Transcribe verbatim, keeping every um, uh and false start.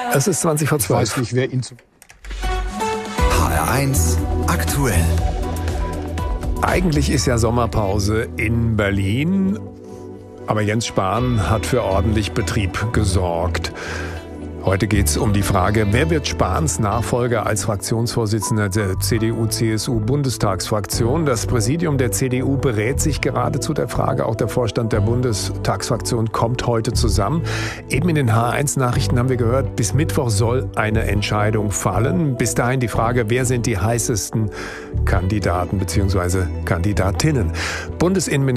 Es ist zwanzig vor zwölf. Ich weiß nicht, wer ihn zu... H R eins aktuell. Eigentlich ist ja Sommerpause in Berlin, aber Jens Spahn hat für ordentlich Betrieb gesorgt. Heute geht es um die Frage, wer wird Spahns Nachfolger als Fraktionsvorsitzender der C D U C S U-Bundestagsfraktion? Das Präsidium der C D U berät sich gerade zu der Frage. Auch der Vorstand der Bundestagsfraktion kommt heute zusammen. Eben in den H eins Nachrichten haben wir gehört, bis Mittwoch soll eine Entscheidung fallen. Bis dahin die Frage, wer sind die heißesten Kandidaten bzw. Kandidatinnen? Bundesinnenminister